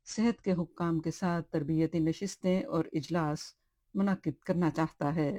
صحت کے حکام کے ساتھ تربیتی نشستیں اور اجلاس منعقد کرنا چاہتا ہے۔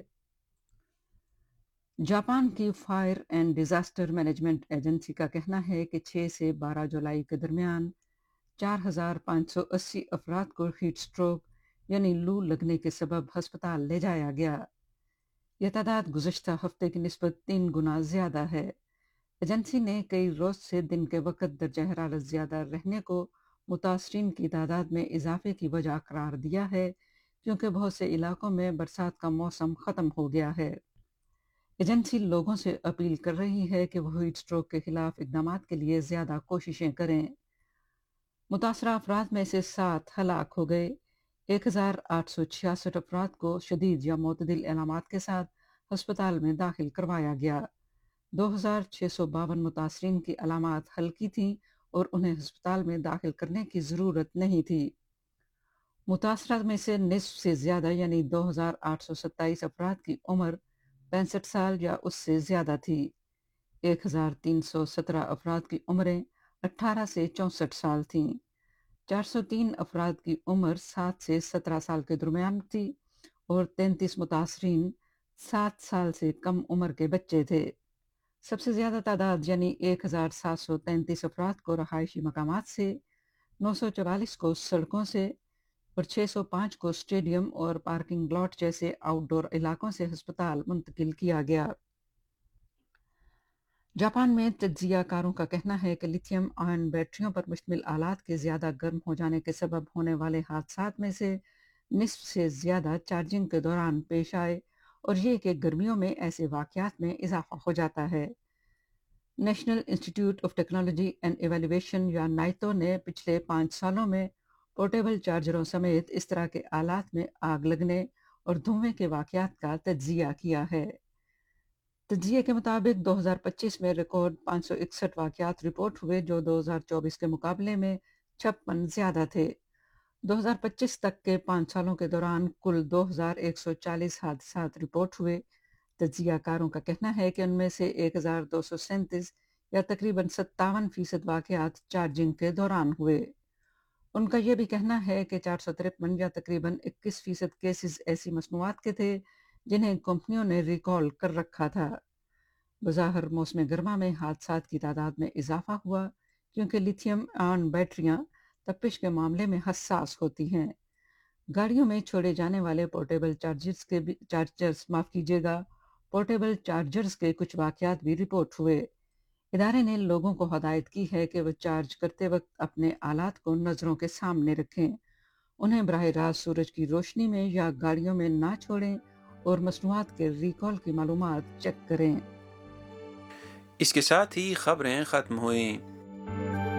جاپان کی fire and disaster management agency کا کہنا ہے کہ 6 سے 12 جولائی کے درمیان 4,580 افراد کو ہیٹ سٹروک یعنی لو لگنے کے سبب ہسپتال لے جایا گیا۔ یہ تعداد گزشتہ ہفتے کی نسبت 3 گنا زیادہ ہے۔ ایجنسی نے کئی روز سے دن کے وقت درجہ حرارت زیادہ رہنے کو متاثرین کی تعداد میں اضافے کی وجہ قرار دیا ہے، کیونکہ بہت سے علاقوں میں برسات کا موسم ختم ہو گیا ہے۔ ایجنسی لوگوں سے اپیل کر رہی ہے کہ وہ ہیٹ سٹروک کے خلاف اقدامات کے لیے زیادہ کوششیں کریں۔ متاثرہ افراد میں سے 7 ہلاک ہو گئے۔ 1,866 افراد کو شدید یا معتدل علامات کے ساتھ ہسپتال میں داخل کروایا گیا۔ 2,652 متاثرین کی علامات ہلکی تھیں اور انہیں ہسپتال میں داخل کرنے کی ضرورت نہیں تھی۔ متاثرہ میں سے نصف سے زیادہ یعنی 2,827 افراد کی عمر 65 سال یا اس سے زیادہ تھی۔ 1,317 افراد کی عمریں 18 سے 64 سال تھیں۔ 403 افراد کی عمر 7 سے 17 سال کے درمیان تھی اور 33 متاثرین 7 سال سے کم عمر کے بچے تھے۔ سب سے زیادہ تعداد یعنی 1,733 افراد کو رہائشی مقامات سے، 944 کو سڑکوں سے اور 605 کو اسٹیڈیم اور پارکنگ لاٹ جیسے آؤٹ ڈور علاقوں سے ہسپتال منتقل کیا گیا۔ جاپان میں تجزیہ کاروں کا کہنا ہے کہ لیتھیم آئن بیٹریوں پر مشتمل آلات کے زیادہ گرم ہو جانے کے سبب ہونے والے حادثات میں سے نصف سے زیادہ چارجنگ کے دوران پیش آئے، اور یہ کہ گرمیوں میں ایسے واقعات میں اضافہ ہو جاتا ہے۔ نیشنل انسٹی ٹیوٹ آف ٹیکنالوجی اینڈ ایویلیویشن یا نائتو نے پچھلے 5 سالوں میں پورٹیبل چارجروں سمیت اس طرح کے آلات میں آگ لگنے اور دھوئیں کے واقعات کا تجزیہ کیا ہے۔ تجزیے کے مطابق 2025 میں ریکارڈ 561 واقعات رپورٹ ہوئے، جو 2024 کے مقابلے میں 56 زیادہ تھے۔ 2025 تک کے 5 سالوں کے دوران کل 2,140 حادثات رپورٹ ہوئے۔ تجزیہ کاروں کا کہنا ہے کہ ان میں سے 1,237 یا تقریباً 57% واقعات چارجنگ کے دوران ہوئے۔ ان کا یہ بھی کہنا ہے کہ 453 یا تقریباً 21% کیسز ایسی مصنوعات کے تھے جنہیں کمپنیوں نے ریکال کر رکھا تھا۔ بظاہر موسم گرما میں حادثات کی تعداد میں اضافہ ہوا، کیونکہ لیتھیم آئن بیٹریاں تپش کے معاملے میں حساس ہوتی ہیں۔ گاڑیوں میں چھوڑے جانے والے پورٹیبل چارجرز کے کچھ واقعات بھی رپورٹ ہوئے۔ ادارے نے لوگوں کو ہدایت کی ہے کہ وہ چارج کرتے وقت اپنے آلات کو نظروں کے سامنے رکھیں، انہیں براہ راست سورج کی روشنی میں یا گاڑیوں میں نہ چھوڑیں اور مصنوعات کے ریکال کی معلومات چیک کریں۔ اس کے ساتھ ہی خبریں ختم ہوئیں۔